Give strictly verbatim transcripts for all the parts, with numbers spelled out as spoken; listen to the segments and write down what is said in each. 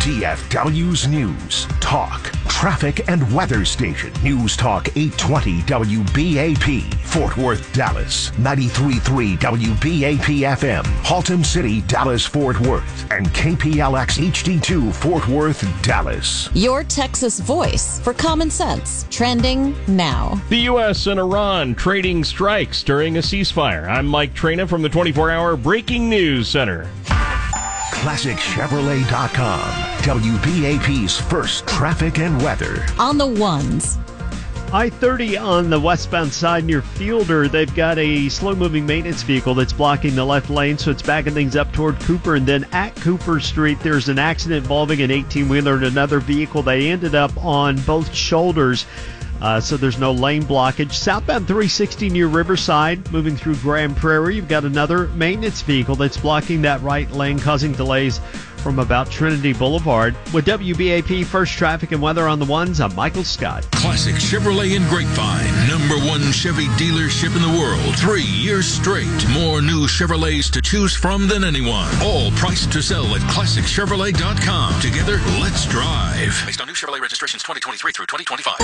D F W's News, Talk, Traffic, and Weather Station. News Talk eight twenty W B A P, Fort Worth, Dallas. ninety-three point three W B A P F M, Haltom City, Dallas, Fort Worth. And K P L X H D two, Fort Worth, Dallas. Your Texas voice for common sense. Trending now. The U S and Iran trading strikes during a ceasefire. I'm Mike Traina from the twenty-four hour Breaking News Center. Classic Chevrolet dot com, W B A P's first traffic and weather. On the ones. I thirty on the westbound side near Fielder, they've got a slow-moving maintenance vehicle that's blocking the left lane, so it's backing things up toward Cooper. And then at Cooper Street, there's an accident involving an eighteen-wheeler and another vehicle. They ended up on both shoulders, uh, so there's no lane blockage. Southbound three sixty near Riverside, moving through Grand Prairie, you've got another maintenance vehicle that's blocking that right lane, causing delays from about Trinity Boulevard. With W B A P First Traffic and Weather on the Ones, I'm Michael Scott. Classic Chevrolet in Grapevine, number one Chevy dealership in the world. Three years straight. More new Chevrolets to choose from than anyone. All priced to sell at Classic Chevrolet dot com. Together, let's drive. Based on new Chevrolet registrations twenty twenty-three through twenty twenty-five.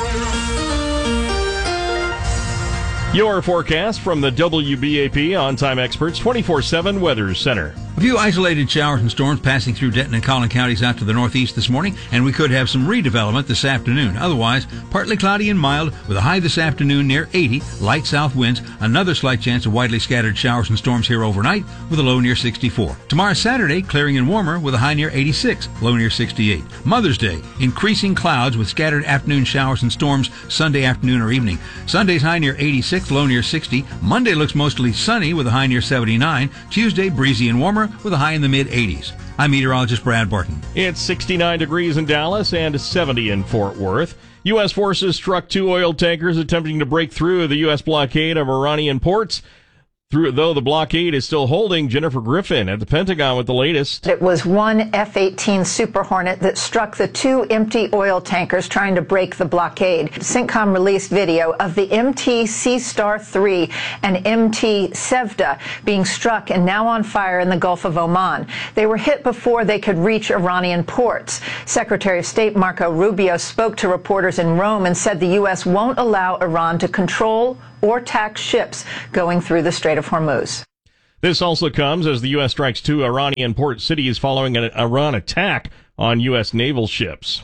Your forecast from the W B A P On-Time Experts twenty-four seven Weather Center. A few isolated showers and storms passing through Denton and Collin counties out to the northeast this morning, and we could have some redevelopment this afternoon. Otherwise, partly cloudy and mild with a high this afternoon near eighty, light south winds, another slight chance of widely scattered showers and storms here overnight with a low near sixty-four. Tomorrow Saturday, clearing and warmer with a high near eighty-six, low near sixty-eight. Mother's Day, increasing clouds with scattered afternoon showers and storms Sunday afternoon or evening. Sunday's high near eighty-six, low near sixty. Monday looks mostly sunny with a high near seventy-nine. Tuesday, breezy and warmer with a high in the mid-eighties. I'm meteorologist Brad Barton. It's sixty-nine degrees in Dallas and seventy in Fort Worth. U S forces struck two oil tankers attempting to break through the U S blockade of Iranian ports. Through, though the blockade is still holding, Jennifer Griffin at the Pentagon with the latest. It was one F eighteen Super Hornet that struck the two empty oil tankers trying to break the blockade. CENTCOM released video of the M T Sea Star three and M T Sevda being struck and now on fire in the Gulf of Oman. They were hit before they could reach Iranian ports. Secretary of State Marco Rubio spoke to reporters in Rome and said the U S won't allow Iran to control or tax ships going through the Strait of Hormuz. This also comes as the U S strikes two Iranian port cities following an Iran attack on U S naval ships.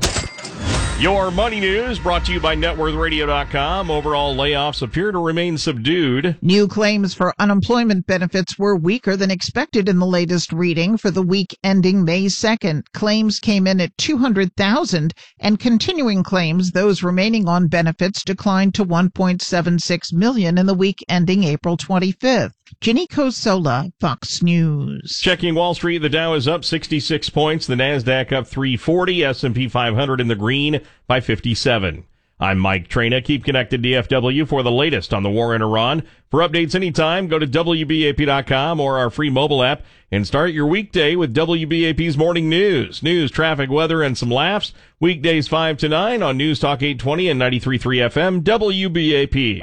Your money news brought to you by net worth radio dot com. Overall layoffs appear to remain subdued. New claims for unemployment benefits were weaker than expected in the latest reading for the week ending May second. Claims came in at two hundred thousand, and continuing claims, those remaining on benefits, declined to one point seven six million in the week ending April twenty-fifth. Ginny Cosola, Fox News. Checking Wall Street, the Dow is up sixty-six points, the NASDAQ up three forty, S and P five hundred in the green by fifty-seven. I'm Mike Traina. Keep connected D F W for the latest on the war in Iran. For updates anytime, go to W B A P dot com or our free mobile app and start your weekday with W B A P's Morning News. News, traffic, weather, and some laughs. Weekdays five to nine on News Talk eight twenty and ninety-three point three F M, W B A P.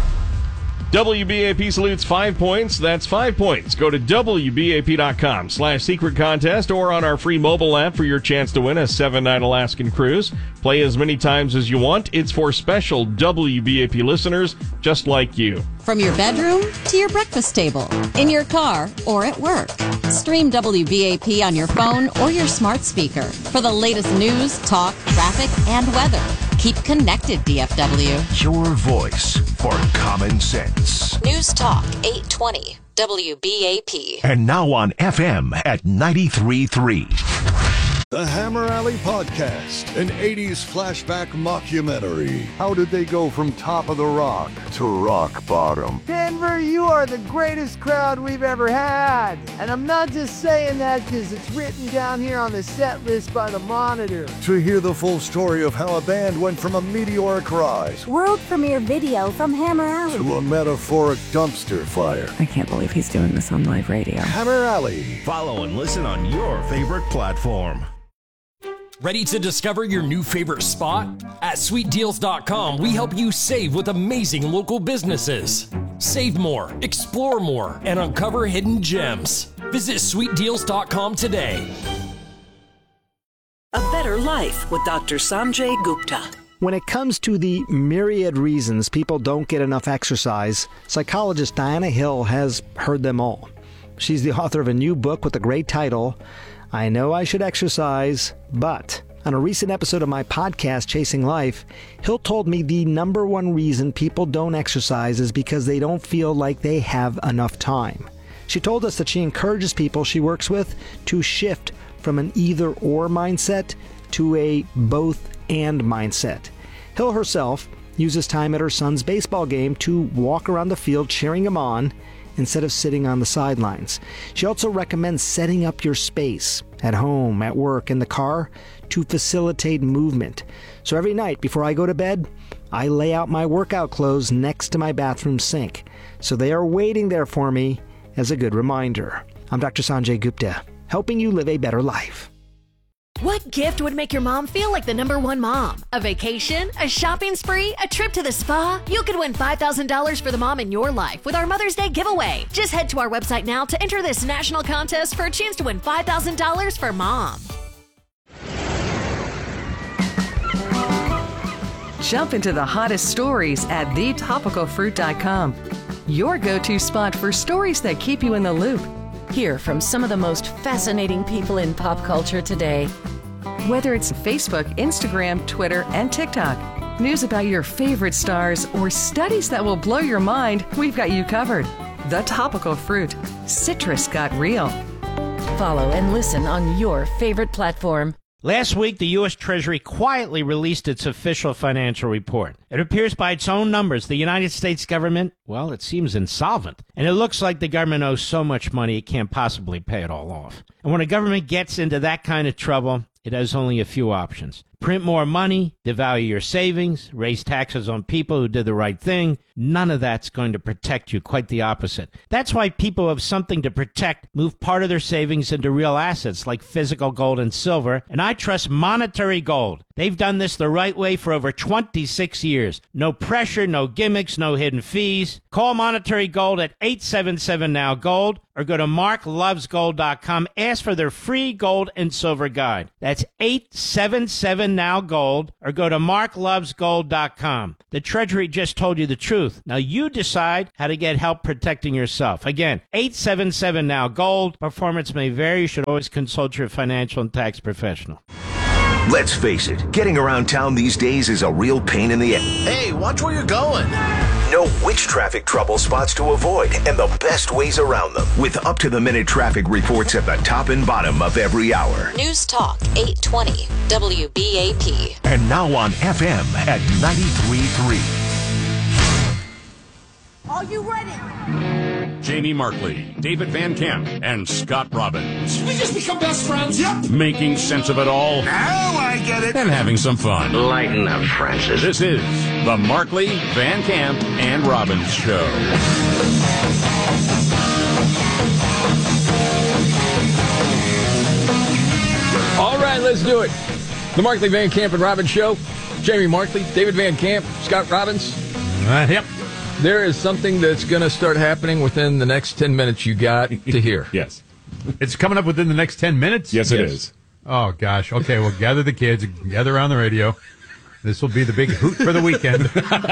W B A P salutes five points. That's five points. Go to W B A P dot com slash secret contest or on our free mobile app for your chance to win a seven-night Alaskan cruise. Play as many times as you want. It's for special W B A P listeners just like you. From your bedroom to your breakfast table, in your car, or at work. Stream W B A P on your phone or your smart speaker for the latest news, talk, traffic, and weather. Keep connected, D F W. Your voice for common sense. News Talk eight twenty W B A P. And now on F M at ninety-three point three. The Hammer Alley Podcast, an eighties flashback mockumentary. How did they go from top of the rock to rock bottom? Denver, you are the greatest crowd we've ever had. And I'm not just saying that because it's written down here on the set list by the Monitor. To hear the full story of how a band went from a meteoric rise, world premiere video from Hammer Alley, to a metaphoric dumpster fire. I can't believe he's doing this on live radio. Hammer Alley. Follow and listen on your favorite platform. Ready to discover your new favorite spot? At sweet deals dot com, we help you save with amazing local businesses. Save more, explore more, and uncover hidden gems. Visit sweet deals dot com today. better life with Doctor Sanjay Gupta. When it comes to the myriad reasons people don't get enough exercise, psychologist Diana Hill has heard them all. She's the author of a new book with a great title, I Know I Should Exercise, But... On a recent episode of my podcast, Chasing Life, Hill told me the number one reason people don't exercise is because they don't feel like they have enough time. She told us that she encourages people she works with to shift from an either-or mindset to a both-and mindset. Hill herself uses time at her son's baseball game to walk around the field cheering him on instead of sitting on the sidelines. She also recommends setting up your space at home, at work, in the car to facilitate movement. So every night before I go to bed, I lay out my workout clothes next to my bathroom sink. So they are waiting there for me as a good reminder. I'm Doctor Sanjay Gupta, helping you live a better life. What gift would make your mom feel like the number one mom? A vacation? A shopping spree? A trip to the spa? You could win five thousand dollars for the mom in your life with our Mother's Day giveaway. Just head to our website now to enter this national contest for a chance to win five thousand dollars for mom. Jump into the hottest stories at the topical fruit dot com. Your go-to spot for stories that keep you in the loop. Hear from some of the most fascinating people in pop culture today. Whether it's Facebook, Instagram, Twitter, and TikTok, news about your favorite stars, or studies that will blow your mind, we've got you covered. The Topical Fruit. Citrus got real. Follow and listen on your favorite platform. Last week, the U S. Treasury quietly released its official financial report. It appears by its own numbers, the United States government, well, it seems insolvent. And it looks like the government owes so much money it can't possibly pay it all off. And when a government gets into that kind of trouble, it has only a few options. Print more money, devalue your savings, raise taxes on people who did the right thing. None of that's going to protect you, quite the opposite. That's why people who have something to protect move part of their savings into real assets like physical gold and silver, and I trust Monetary Gold. They've done this the right way for over twenty-six years. No pressure, no gimmicks, no hidden fees. Call Monetary Gold at eight seven seven now gold or go to mark loves gold dot com. Ask for their free gold and silver guide. That's eight seven seven now gold or go to mark loves gold dot com. The Treasury just told you the truth. Now you decide how to get help protecting yourself. Again, eight seven seven now gold. Performance may vary. You should always consult your financial and tax professional. Let's face it, getting around town these days is a real pain in the ass. Hey, watch where you're going. Know which traffic trouble spots to avoid and the best ways around them with up-to-the-minute traffic reports at the top and bottom of every hour. News Talk eight twenty W B A P. And now on F M at ninety-three point three. Are you ready? Jamie Markley, David Van Camp, and Scott Robbins. We just become best friends. Yep. Making sense of it all. Now I get it. And having some fun. Lighten up, Francis. This is the Markley, Van Camp, and Robbins Show. All right, let's do it. The Markley, Van Camp, and Robbins Show. Jamie Markley, David Van Camp, Scott Robbins. Uh, yep. There is something that's going to start happening within the next ten minutes you got to hear. Yes. It's coming up within the next ten minutes? Yes, it yes. is. Oh, gosh. Okay, well, gather the kids, gather around the radio. This will be the big hoot for the weekend.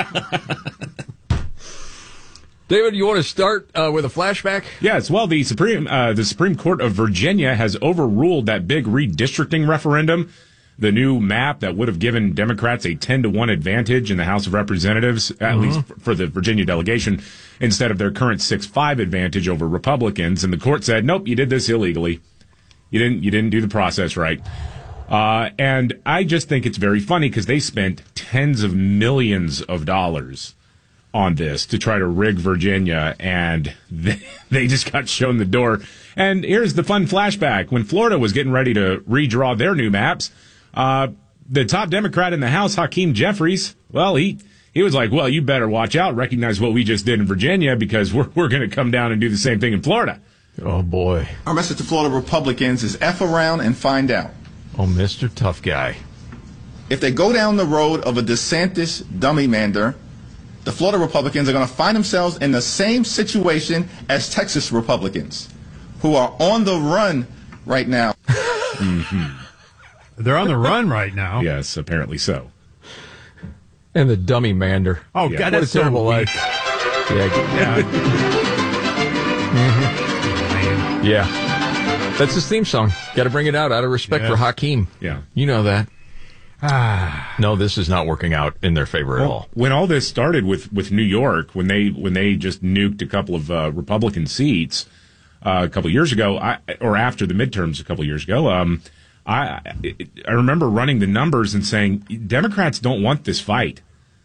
David, you want to start uh, with a flashback? Yes. Well, the Supreme uh, the Supreme Court of Virginia has overruled that big redistricting referendum. The new map that would have given Democrats a ten to one advantage in the House of Representatives, at mm-hmm. least for the Virginia delegation, instead of their current six five advantage over Republicans. And the court said, nope, you did this illegally. You didn't, you didn't do the process right. Uh, and I just think it's very funny because they spent tens of millions of dollars on this to try to rig Virginia, and they, they just got shown the door. And here's the fun flashback. When Florida was getting ready to redraw their new maps, Uh, the top Democrat in the House, Hakeem Jeffries, well, he, he was like, well, you better watch out, recognize what we just did in Virginia because we're, we're going to come down and do the same thing in Florida. Oh, boy. Our message to Florida Republicans is F around and find out. Oh, Mister Tough Guy. If they go down the road of a DeSantis dummy-mander, the Florida Republicans are going to find themselves in the same situation as Texas Republicans, who are on the run right now. Mm-hmm. They're on the run right now. Yes, apparently so. And the dummy mander. Oh, Yeah. God, What a that's so terrible weak. life. Yeah. Yeah. Mhm. Yeah. That's his theme song. Got to bring it out out of respect Yes. for Hakeem. Yeah. You know that. Ah. No, this is not working out in their favor at Well, all. when all this started with, with New York, when they when they just nuked a couple of uh, Republican seats uh, a couple of years ago, I, or after the midterms a couple of years ago, um, I I remember running the numbers and saying Democrats don't want this fight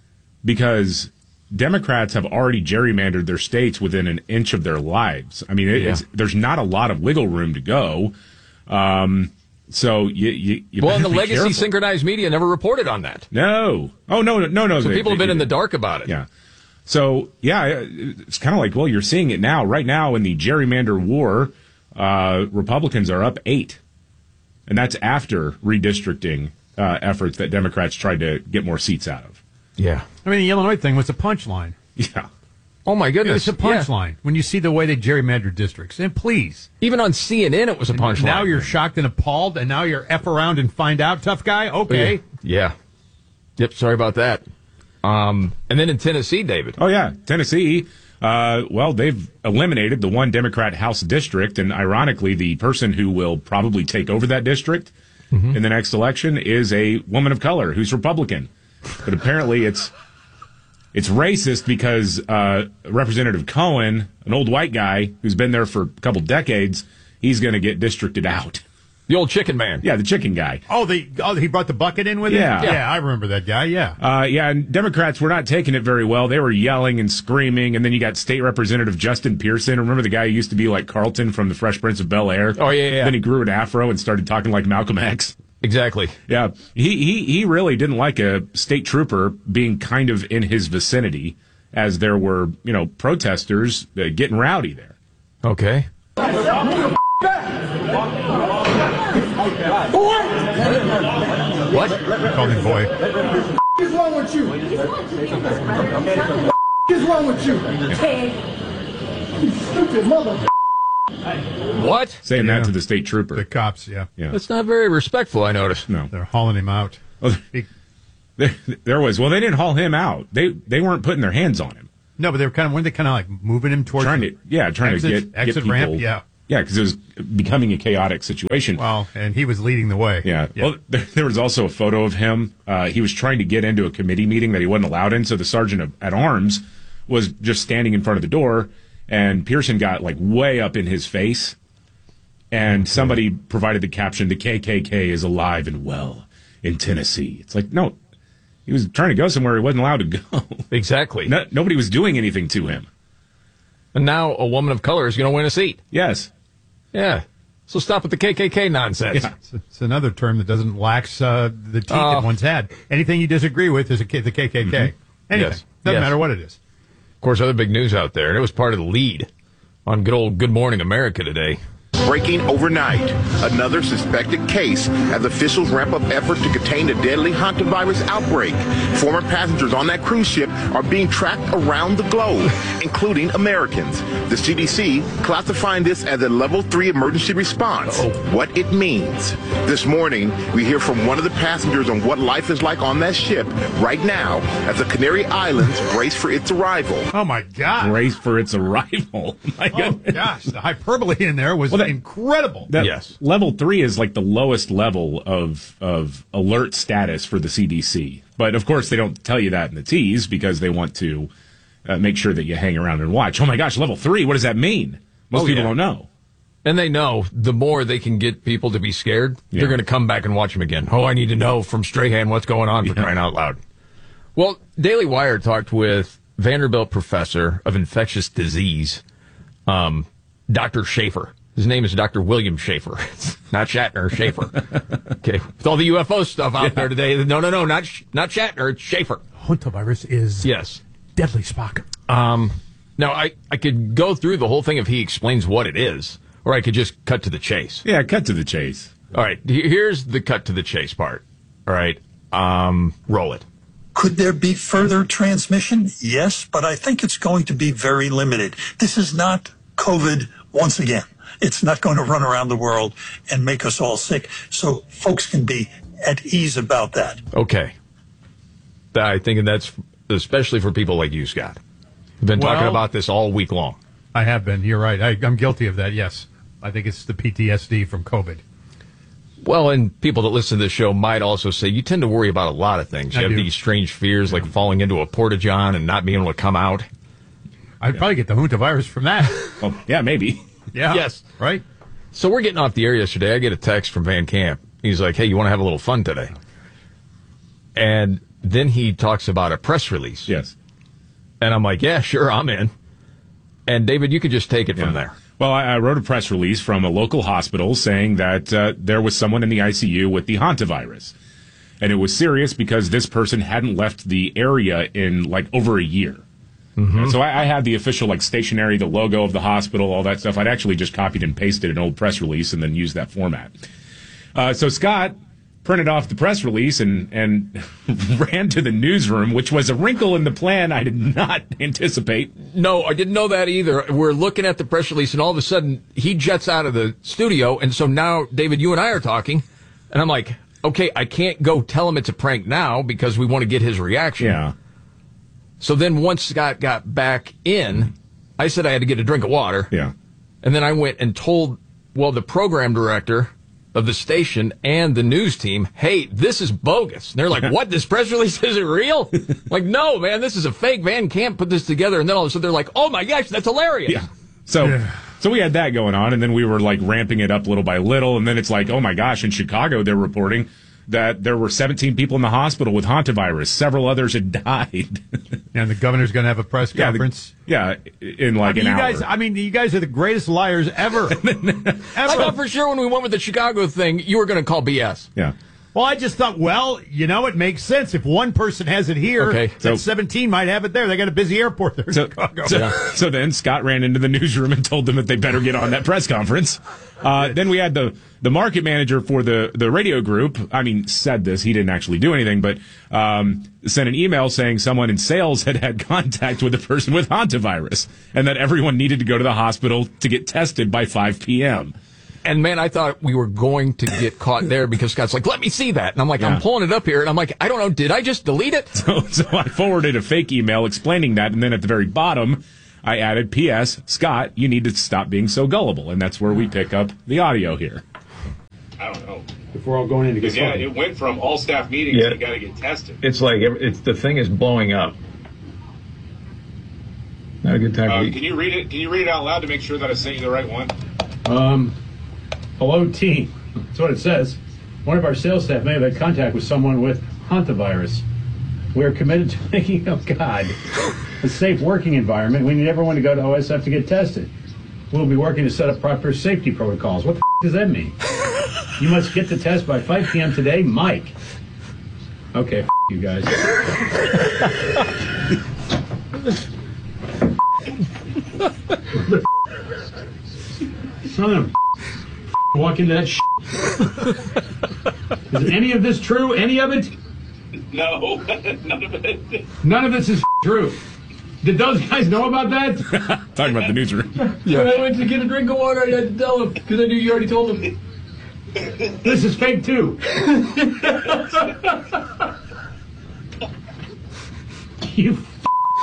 because Democrats have already gerrymandered their states within an inch of their lives. I mean, it, Yeah. it's, there's not a lot of wiggle room to go. Um, so you, you, you Well, and the better be legacy careful. synchronized media never reported on that. No. Oh, no, no, no. So they- people have they- been in they- the dark about it. Yeah. So, yeah, it's kind of like, well, you're seeing it now. Right now in the gerrymander war, uh, Republicans are up eight. And that's after redistricting uh, efforts that Democrats tried to get more seats out of. Yeah. I mean, the Illinois thing was a punchline. Yeah. Oh, my goodness. It's a punchline when you see the way they gerrymander districts. And please. Even on C N N, it was a punchline. Now you're shocked and appalled, and now you're F around and find out, tough guy? Okay. Yeah. Yep, sorry about that. Um, and then in Tennessee, David. Oh, yeah. Tennessee, uh, well, they've eliminated the one Democrat House district. And ironically, the person who will probably take over that district Mm-hmm. in the next election is a woman of color who's Republican. But apparently it's it's racist because uh, Representative Cohen, an old white guy who's been there for a couple decades, he's going to get districted out. The old chicken man. Yeah, the chicken guy. Oh, the oh, he brought the bucket in with Yeah. him? Yeah. Yeah, I remember that guy, yeah. Uh, yeah, and Democrats were not taking it very well. They were yelling and screaming, and then you got State Representative Justin Pearson. Remember the guy who used to be like Carlton from The Fresh Prince of Bel-Air? Oh, yeah, yeah. Then he grew an afro and started talking like Malcolm X. Exactly. Yeah, he, he, he really didn't like a state trooper being kind of in his vicinity as there were, you know, protesters uh, getting rowdy there. Okay. What? Called him boy. What is wrong with you? What is wrong with you? You stupid mother. What? Saying that to the state trooper. The cops, yeah. Yeah. That's not very respectful, I noticed. No. They're hauling him out. Well, there, there was. Well, they didn't haul him out. They they weren't putting their hands on him. No, but they were kind of, weren't they kind of like moving him towards Trying the to, yeah, trying exit, to get, exit get people. ramp? Yeah. Yeah, because it was becoming a chaotic situation. Well, and he was leading the way. Yeah. Well, there, there was also a photo of him. Uh, he was trying to get into a committee meeting that he wasn't allowed in, so the sergeant of, at arms was just standing in front of the door, and Pearson got like way up in his face, and somebody provided the caption, "The K K K is alive and well in Tennessee." It's like, no, he was trying to go somewhere he wasn't allowed to go. Exactly. No, nobody was doing anything to him. And now a woman of color is going to win a seat. Yes. Yeah. So stop with the K K K nonsense. Yeah. It's, it's another term that doesn't lax uh, the teeth Oh. it once had. Anything you disagree with is a K- the K K K. Mhm. Anything. Yes. Doesn't Yes. matter what it is. Of course, other big news out there, and it was part of the lead on good old Good Morning America today. Breaking overnight, another suspected case as officials ramp up effort to contain the deadly hantavirus outbreak. Former passengers on that cruise ship are being tracked around the globe, including Americans. The C D C classifying this as a level three emergency response. What it means. This morning, we hear from one of the passengers on what life is like on that ship right now as the Canary Islands brace for its arrival. Oh, my God. Brace for its arrival. My Oh, goodness. gosh. The hyperbole in there was Well, that- incredible. That Yes. Level three is like the lowest level of of alert status for the C D C. But of course, they don't tell you that in the T's because they want to uh, make sure that you hang around and watch. Oh my gosh, level three, what does that mean? Most Oh, people yeah. don't know. And they know the more they can get people to be scared, Yeah. they're going to come back and watch them again. Oh, I need to know from Strahan what's going on for Yeah. crying out loud. Well, Daily Wire talked with Vanderbilt professor of infectious disease, um, Doctor Schaefer. His name is Doctor William Schaefer. It's not Shatner, Schaefer. Okay. With all the U F O stuff out there today, no, no, no, not Sh- not Shatner, it's Schaefer. Hantavirus is Yes. deadly, Spock. Um, now, I, I could go through the whole thing if he explains what it is, or I could just cut to the chase. Yeah, cut to the chase. All right, he- here's the cut to the chase part. All right, um, roll it. Could there be further transmission? Yes, but I think it's going to be very limited. This is not COVID once again. It's not going to run around the world and make us all sick. So folks can be at ease about that. Okay. I think that's especially for people like you, Scott. We've been Well, talking about this all week long. I have been. You're right. I, I'm guilty of that, yes. I think it's the P T S D from COVID. Well, and people that listen to this show might also say you tend to worry about a lot of things. You I have do. these strange fears like falling into a porta-john and not being able to come out. I'd yeah. probably get the Junta virus from that. Oh, yeah, maybe. Yeah. Yes. Right? So we're getting off the air yesterday. I get a text from Van Camp. He's like, hey, you want to have a little fun today? And then he talks about a press release. Yes. And I'm like, yeah, sure, I'm in. And, David, you could just take it yeah. from there. Well, I, I wrote a press release from a local hospital saying that uh, there was someone in the I C U with the hantavirus. And it was serious because this person hadn't left the area in, like, over a year. Mm-hmm. And so I, I had the official, like, stationery, the logo of the hospital, all that stuff. I'd actually just copied and pasted an old press release and then used that format. Uh, so Scott printed off the press release and, and ran to the newsroom, which was a wrinkle in the plan I did not anticipate. No, I didn't know that either. We're looking at the press release, and all of a sudden, he jets out of the studio, and so now, David, you and I are talking, and I'm like, okay, I can't go tell him it's a prank now because we want to get his reaction. Yeah. So then once Scott got back in, I said I had to get a drink of water. Yeah. And then I went and told, well, the program director of the station and the news team, hey, this is bogus. And they're like, what, this press release isn't real? Like, no, man, this is a fake. Van Camp put this together. And then all of a sudden they're like, oh my gosh, that's hilarious. Yeah. So, yeah. so we had that going on, and then we were like ramping it up little by little. And then it's like, oh my gosh, in Chicago, they're reporting that there were seventeen people in the hospital with hantavirus. Several others had died. And the governor's going to have a press yeah, conference. The, yeah, in like I mean, an you hour. guys, I mean, you guys are the greatest liars ever. ever. I thought for sure when we went with the Chicago thing, you were going to call B S. Yeah. Well, I just thought, well, you know, it makes sense. If one person has it here, okay. then so, seventeen might have it there. They got a busy airport there in so, Chicago. So, so then Scott ran into the newsroom and told them that they better get on that press conference. Uh, then we had the, the market manager for the, the radio group. I mean, said this. He didn't actually do anything, but um, sent an email saying someone in sales had had contact with a person with hantavirus and that everyone needed to go to the hospital to get tested by five p.m. And, man, I thought we were going to get caught there because Scott's like, let me see that. And I'm like, yeah. I'm pulling it up here. And I'm like, I don't know, did I just delete it? So, so I forwarded a fake email explaining that. And then at the very bottom, I added, P S. Scott, you need to stop being so gullible. And that's where we pick up the audio here. I don't know. If we're all going in to get Yeah, started. it went from all staff meetings Yeah. to you got to get tested. It's like it's the thing is blowing up. Not a good time. Uh, to can you read it? Can you read it out loud to make sure that I sent you the right one? Um, hello, team. That's what it says. One of our sales staff may have had contact with someone with hantavirus. We are committed to making, oh God, a safe working environment. We need everyone to go to O S F to get tested. We'll be working to set up proper safety protocols. What the f- does that mean? You must get the test by five p.m. today, Mike. Okay, f- you guys. Son of a walk into that shit. Is any of this true? Any of it? No, none of it. None of this is true. Did those guys know about that? Talking about the newsroom. Yeah. When I went to get a drink of water, I had to tell him because I knew you already told him. This is fake too. You f-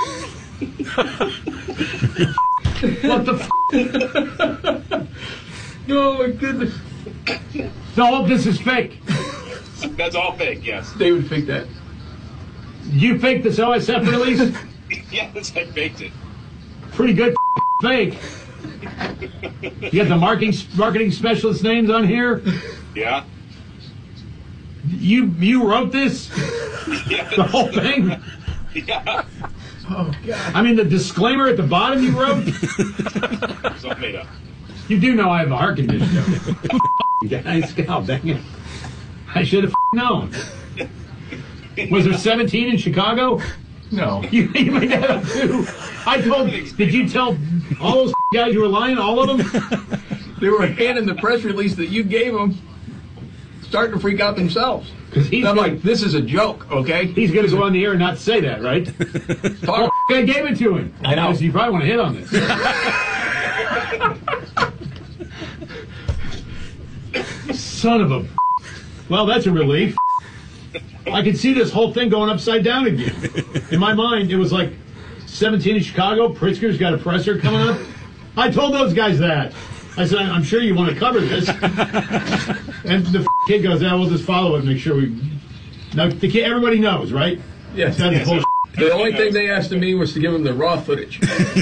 What the f- Oh my goodness. No, this is fake. That's all fake, yes. David faked that. You faked this O S F release? Yes, I faked it. Pretty good fake. You got the marketing marketing specialist names on here? Yeah. You you wrote this? Yes. The whole thing? Yeah. Oh God! I mean, the disclaimer at the bottom you wrote. It's all made up. You do know I have a heart condition, don't you? Guys, God dang it! I should have known. Was there seventeen in Chicago? No. You, you made that up too. I told. Did you tell all those guys you were lying? All of them? They were handing the press release that you gave them, starting to freak out themselves. Because he's I'm gonna, like, this is a joke, okay? He's going to go on the air and not say that, right? Well, I gave it to him. I know. So you probably want to hit on this. son of a... Well, that's a relief. I can see this whole thing going upside down again. In my mind, it was like seventeen in Chicago, Pritzker's got a presser coming up. I told those guys that. I said, I'm sure you want to cover this. And the kid goes, yeah, we'll just follow it and make sure we... Now, the kid, everybody knows, right? Yes. That's yes. The only thing they asked of me was to give them the raw footage.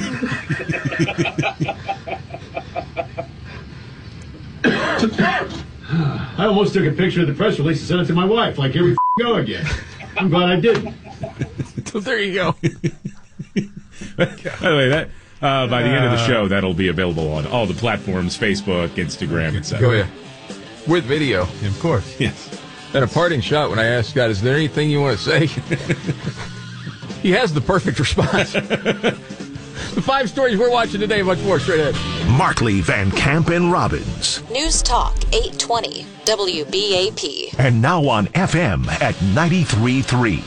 I almost took a picture of the press release and sent it to my wife. Like, here we go again. I'm glad I didn't. So there you go. By the way, that uh, by the end of the show, that'll be available on all the platforms: Facebook, Instagram, et cetera. Oh yeah, with video, of course. Yes. And a parting shot when I asked Scott, "Is there anything you want to say?" He has the perfect response. The five stories we're watching today, much more straight ahead. Markley, Van Camp, and Robbins. News Talk eight twenty W B A P. And now on F M at ninety-three point three.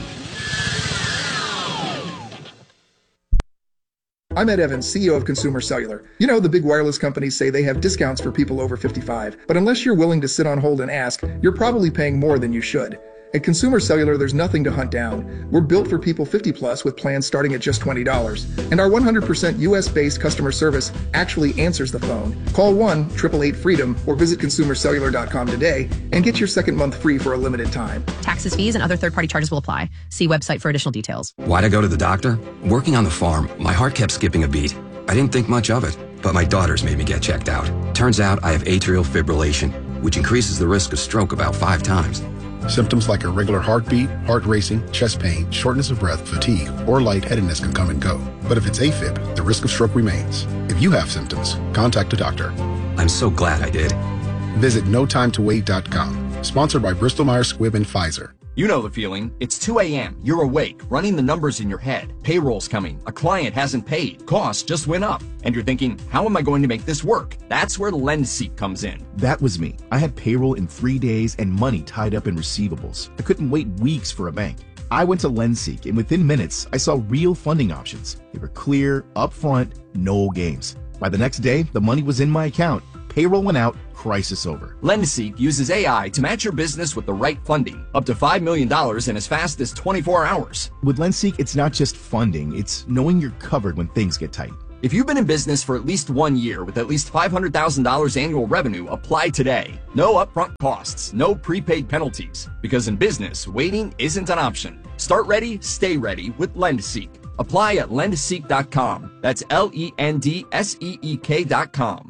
I'm Ed Evans, C E O of Consumer Cellular. You know, the big wireless companies say they have discounts for people over fifty-five, but unless you're willing to sit on hold and ask, you're probably paying more than you should. At Consumer Cellular, there's nothing to hunt down. We're built for people fifty plus with plans starting at just twenty dollars. And our one hundred percent U S-based customer service actually answers the phone. Call one eight eight eight freedom or visit consumer cellular dot com today and get your second month free for a limited time. Taxes, fees, and other third-party charges will apply. See website for additional details. Why'd I go to the doctor? Working on the farm, my heart kept skipping a beat. I didn't think much of it, but my daughters made me get checked out. Turns out I have atrial fibrillation, which increases the risk of stroke about five times. Symptoms like irregular heartbeat, heart racing, chest pain, shortness of breath, fatigue, or lightheadedness can come and go. But if it's AFib, the risk of stroke remains. If you have symptoms, contact a doctor. I'm so glad I did. Visit no time to wait dot com. Sponsored by Bristol Myers Squibb and Pfizer. You know the feeling. It's two a.m. You're awake, running the numbers in your head. Payroll's coming. A client hasn't paid. Costs just went up. And you're thinking, how am I going to make this work? That's where LendSeek comes in. That was me. I had payroll in three days and money tied up in receivables. I couldn't wait weeks for a bank. I went to LendSeek, and within minutes, I saw real funding options. They were clear, upfront, no games. By the next day, the money was in my account. Payroll went out, crisis over. LendSeek uses A I to match your business with the right funding, up to five million dollars in as fast as twenty-four hours. With LendSeek, it's not just funding, it's knowing you're covered when things get tight. If you've been in business for at least one year with at least five hundred thousand dollars annual revenue, apply today. No upfront costs, no prepaid penalties, because in business, waiting isn't an option. Start ready, stay ready with LendSeek. Apply at lend seek dot com. That's L E N D S E E K dot com.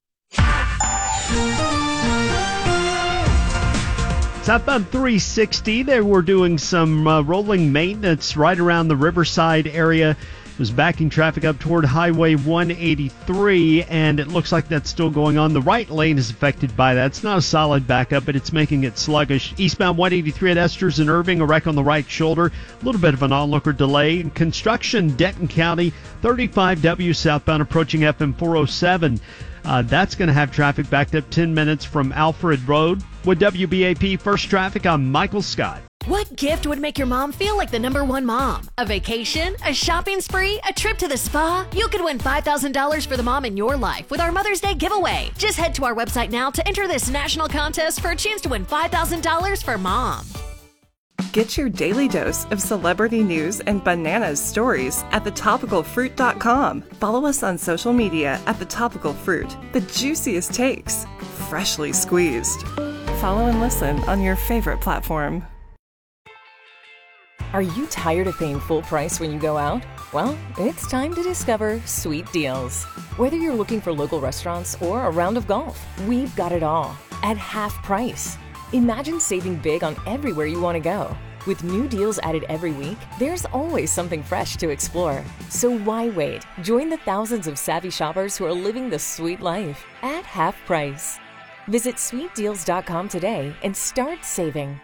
Southbound three sixty, they were doing some uh, rolling maintenance right around the Riverside area. It was backing traffic up toward Highway one eighty-three, and it looks like that's still going on. The right lane is affected by that. It's not a solid backup, but it's making it sluggish. Eastbound one eighty-three at Esters and Irving, a wreck on the right shoulder. A little bit of an onlooker delay. Construction, Denton County, thirty-five W southbound approaching F M four oh seven. Uh, that's going to have traffic backed up ten minutes from Alfred Road. With W B A P First Traffic, I'm Michael Scott. What gift would make your mom feel like the number one mom? A vacation? A shopping spree? A trip to the spa? You could win five thousand dollars for the mom in your life with our Mother's Day giveaway. Just head to our website now to enter this national contest for a chance to win five thousand dollars for mom. Get your daily dose of celebrity news and bananas stories at the topical fruit dot com. Follow us on social media at The Topical Fruit. The juiciest takes, freshly squeezed. Follow and listen on your favorite platform. Are you tired of paying full price when you go out? Well, it's time to discover Sweet Deals. Whether you're looking for local restaurants or a round of golf, we've got it all at half price. Imagine saving big on everywhere you want to go. With new deals added every week, there's always something fresh to explore. So why wait? Join the thousands of savvy shoppers who are living the sweet life at half price. Visit sweet deals dot com today and start saving.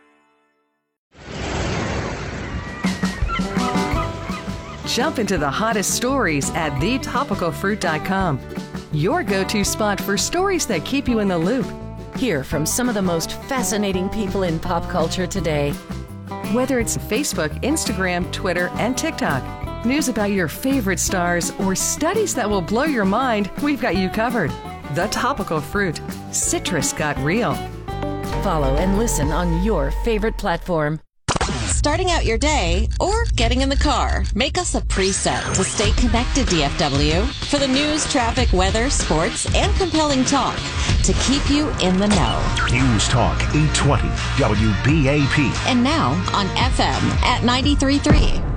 Jump into the hottest stories at the topical fruit dot com. Your go-to spot for stories that keep you in the loop. Hear from some of the most fascinating people in pop culture today. Whether it's Facebook, Instagram, Twitter, and TikTok, news about your favorite stars, or studies that will blow your mind, we've got you covered. The Topical Fruit. Citrus got real. Follow and listen on your favorite platform. Starting out your day or getting in the car, make us a preset to stay connected, D F W, for the news, traffic, weather, sports, and compelling talk to keep you in the know. News Talk eight twenty W B A P. And now on F M at ninety-three point three.